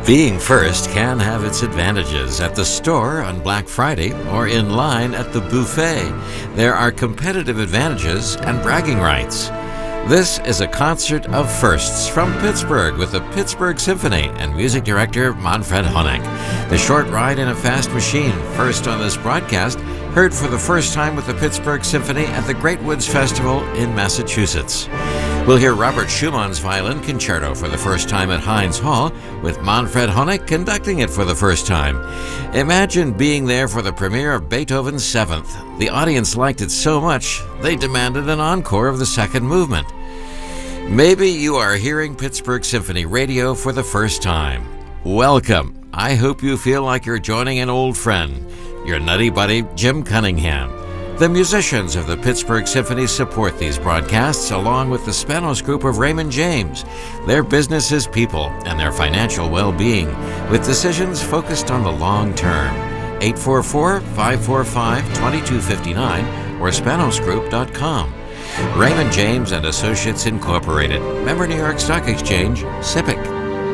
Being first can have its advantages at the store on Black Friday or in line at the buffet. There are competitive advantages and bragging rights. This is a concert of firsts from Pittsburgh with the Pittsburgh Symphony and music director Manfred Honeck. The Short Ride in a Fast Machine, first on this broadcast, heard for the first time with the Pittsburgh Symphony at the Great Woods Festival in Massachusetts. We'll hear Robert Schumann's Violin Concerto for the first time at Heinz Hall, with Manfred Honeck conducting it for the first time. Imagine being there for the premiere of Beethoven's Seventh. The audience liked it so much, they demanded an encore of the second movement. Maybe you are hearing Pittsburgh Symphony Radio for the first time. Welcome. I hope you feel like you're joining an old friend, your nutty buddy Jim Cunningham. The musicians of the Pittsburgh Symphony support these broadcasts along with the Spanos Group of Raymond James. Their business is people and their financial well-being, with decisions focused on the long term. 844-545-2259 or SpanosGroup.com. Raymond James and Associates Incorporated, member New York Stock Exchange, SIPC.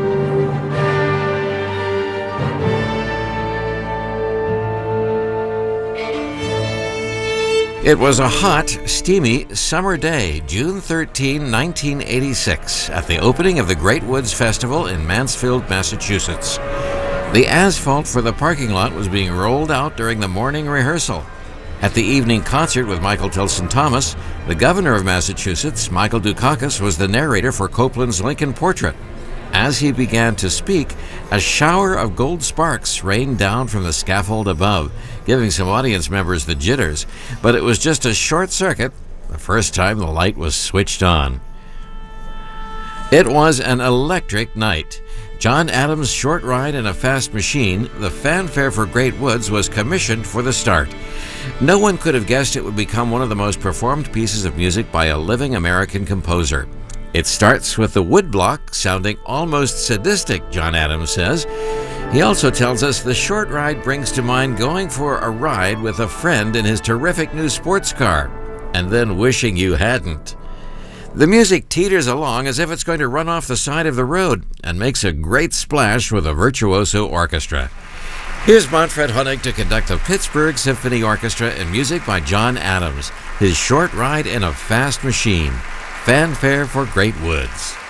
It was a hot, steamy summer day, June 13, 1986, at the opening of the Great Woods Festival in Mansfield, Massachusetts. The asphalt for the parking lot was being rolled out during the morning rehearsal. At the evening concert with Michael Tilson Thomas, the governor of Massachusetts, Michael Dukakis, was the narrator for Copland's Lincoln Portrait. As he began to speak, a shower of gold sparks rained down from the scaffold above, giving some audience members the jitters, but it was just a short circuit, the first time the light was switched on. It was an electric night. John Adams' Short Ride in a Fast Machine, the fanfare for Great Woods, was commissioned for the start. No one could have guessed it would become one of the most performed pieces of music by a living American composer. It starts with the woodblock sounding almost sadistic, John Adams says. He also tells us the short ride brings to mind going for a ride with a friend in his terrific new sports car, and then wishing you hadn't. The music teeters along as if it's going to run off the side of the road and makes a great splash with a virtuoso orchestra. Here's Manfred Honeck to conduct the Pittsburgh Symphony Orchestra and music by John Adams, his Short Ride in a Fast Machine. Fanfare for Great Woods.